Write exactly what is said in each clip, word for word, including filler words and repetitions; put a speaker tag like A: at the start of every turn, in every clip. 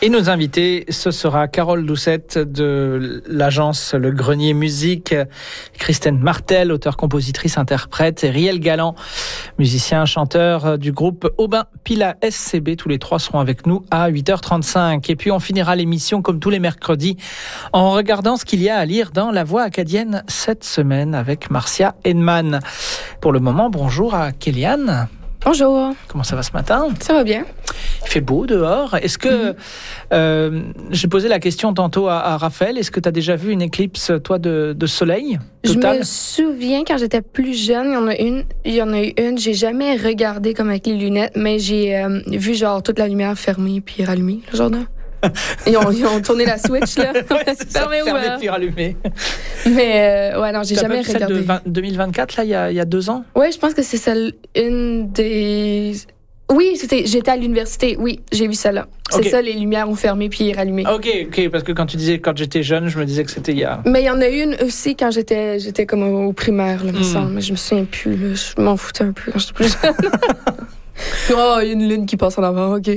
A: Et nos invités, ce sera Carole Doucette de l'agence Le Grenier Musique, Christine Martel, auteure-compositrice, interprète, et Riel Galland, musicien, chanteur du groupe Aubin Pila S C B. Tous les trois seront avec nous à huit heures trente-cinq. Et puis on finira l'émission comme tous les mercredis en regardant ce qu'il y a à lire dans La Voix acadienne cette semaine avec Marcia Edman. Pour le moment, bonjour à Kéliane.
B: Bonjour.
A: Comment ça va ce matin ?
B: Ça va bien.
A: Il fait beau dehors. Est-ce que... Mm-hmm. Euh, j'ai posé la question tantôt à, à Raphaël. Est-ce que tu as déjà vu une éclipse, toi, de, de soleil total ?
B: Je me souviens, quand j'étais plus jeune, il y en a une. Il y en a eu une. J'ai jamais regardé comme avec les lunettes, mais j'ai euh, vu genre toute la lumière fermée puis rallumée, le genre là. Ils ont, ils ont tourné la switch, là.
A: Ouais, c'est ça, fermé puis rallumé.
B: Mais, euh, ouais, non, j'ai
A: T'as
B: jamais
A: pas vu
B: regardé.
A: Celle de vingt, deux mille vingt-quatre, là, il y a, il y a deux ans?
B: Ouais, je pense que c'est celle, une des... Oui, c'était, j'étais à l'université. Oui, j'ai vu celle-là. C'est
A: okay.
B: ça, les lumières ont fermé puis rallumé.
A: OK, OK, parce que quand tu disais quand j'étais jeune, je me disais que c'était il y a...
B: Mais il y en a une aussi quand j'étais, j'étais comme au, au primaire, là, me mm. semble. Mais je me souviens plus, là. Je m'en foutais un peu quand j'étais plus jeune. Oh, il y a une lune qui passe en avant, OK.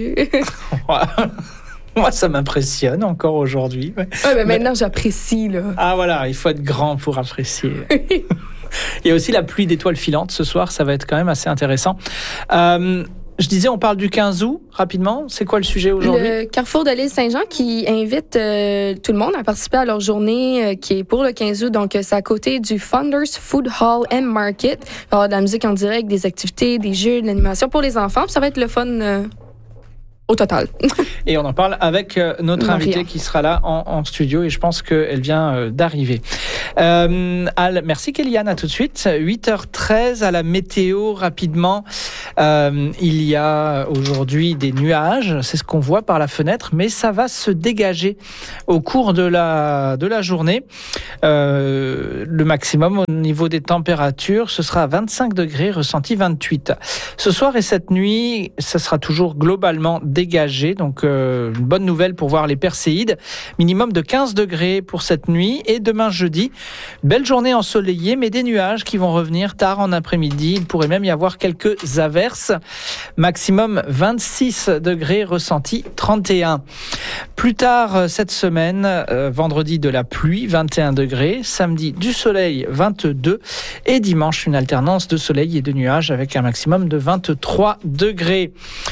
A: Moi, ça m'impressionne encore aujourd'hui.
B: Ouais, mais, mais maintenant, j'apprécie, là.
A: Ah, voilà, il faut être grand pour apprécier. Il y a aussi la pluie d'étoiles filantes ce soir, ça va être quand même assez intéressant. Euh, je disais, on parle du quinze août, rapidement. C'est quoi le sujet aujourd'hui?
B: Le Carrefour de l'île Saint-Jean qui invite euh, tout le monde à participer à leur journée euh, qui est pour le quinze août. Donc, c'est à côté du Founders Food Hall and Market. Il va y avoir de la musique en direct, des activités, des jeux, de l'animation pour les enfants. Puis ça va être le fun... Euh au total.
A: Et on en parle avec euh, notre
B: Maria.
A: invitée qui sera là en, en studio et je pense qu'elle vient euh, d'arriver. Euh, Al, merci Kéliane, à tout de suite. huit heures treize à la météo rapidement. Euh, il y a aujourd'hui des nuages, c'est ce qu'on voit par la fenêtre, mais ça va se dégager au cours de la, de la journée. Euh, le maximum au niveau des températures, ce sera vingt-cinq degrés, ressenti vingt-huit. Ce soir et cette nuit, ça sera toujours globalement dégagé, donc euh, une bonne nouvelle pour voir les Perséides. Minimum de quinze degrés pour cette nuit et demain jeudi. Belle journée ensoleillée, mais des nuages qui vont revenir tard en après-midi. Il pourrait même y avoir quelques averses. Maximum vingt-six degrés, ressenti trente et un. Plus tard cette semaine, euh, vendredi de la pluie, vingt et un degrés. Samedi du soleil, vingt-deux. Et dimanche, une alternance de soleil et de nuages avec un maximum de vingt-trois degrés.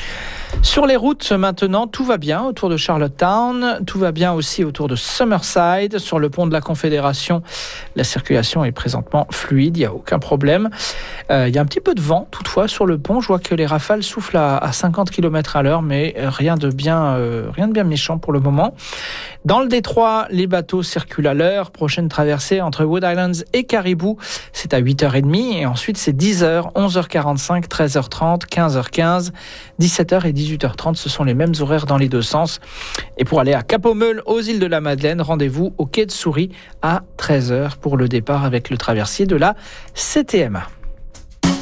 A: Sur les routes, maintenant, tout va bien autour de Charlottetown, tout va bien aussi autour de Summerside. Sur le pont de la Confédération, la circulation est présentement fluide, il n'y a aucun problème. Euh, il y a un petit peu de vent, toutefois, sur le pont. Je vois que les rafales soufflent à, à cinquante kilomètres à l'heure, mais rien de bien, euh, rien de bien méchant pour le moment. Dans le détroit, les bateaux circulent à l'heure. Prochaine traversée entre Wood Islands et Caribou, c'est à huit heures trente. Et ensuite, c'est dix heures, onze heures quarante-cinq, treize heures trente, quinze heures quinze, dix-sept heures et dix-huit heures trente. Ce sont les mêmes horaires dans les deux sens. Et pour aller à Cap-aux-Meules, aux îles de la Madeleine, rendez-vous au quai de Souris à treize heures pour le départ avec le traversier de la C T M A.